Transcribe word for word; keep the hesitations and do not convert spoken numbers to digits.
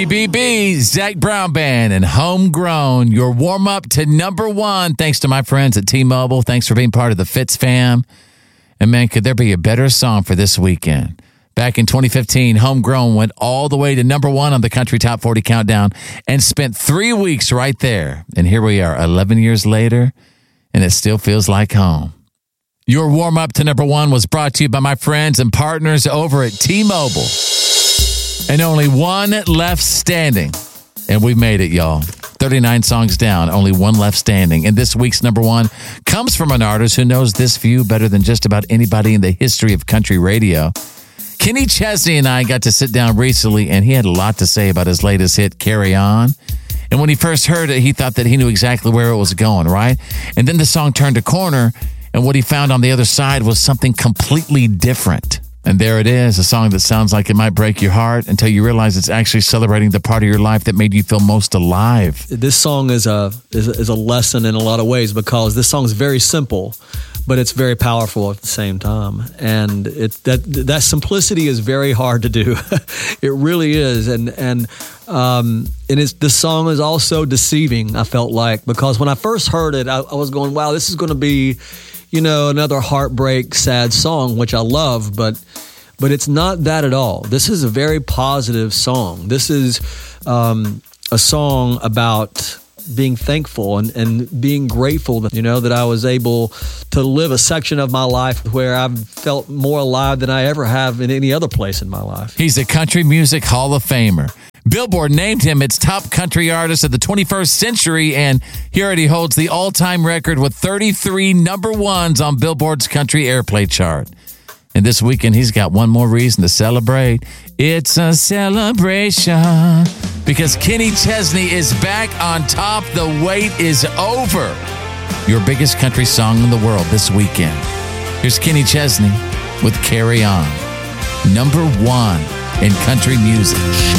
B B, Zac Brown Band, and Homegrown, your warm-up to number one, thanks to my friends at T-Mobile. Thanks for being part of the Fitz fam. And man, could there be a better song for this weekend? Back in twenty fifteen, Homegrown went all the way to number one on the Country Top forty Countdown and spent three weeks right there. And here we are, eleven years later, and it still feels like home. Your warm-up to number one was brought to you by my friends and partners over at T-Mobile. And only one left standing. And we made it, y'all. thirty-nine songs down, only one left standing. And this week's number one comes from an artist who knows this view better than just about anybody in the history of country radio. Kenny Chesney and I got to sit down recently, and he had a lot to say about his latest hit, Carry On. And when he first heard it, he thought that he knew exactly where it was going, right? And then the song turned a corner, and what he found on the other side was something completely different. And there it is, a song that sounds like it might break your heart until you realize it's actually celebrating the part of your life that made you feel most alive. This song is a is a, is a lesson in a lot of ways, because this song is very simple, but it's very powerful at the same time. And it that that simplicity is very hard to do. It really is. And and um, and it's, this song is also deceiving, I felt like, because when I first heard it, I, I was going, wow, this is going to be, you know, another heartbreak, sad song, which I love, but but it's not that at all. This is a very positive song. This is um, a song about being thankful and, and being grateful that, you know, that I was able to live a section of my life where I've felt more alive than I ever have in any other place in my life. He's a country music Hall of Famer. Billboard named him its top country artist of the twenty-first century, and he already holds the all-time record with thirty-three number ones on Billboard's country airplay chart. And this weekend, he's got one more reason to celebrate. It's a celebration because Kenny Chesney is back on top. The wait is over. Your biggest country song in the world this weekend. Here's Kenny Chesney with Carry On, number one in country music.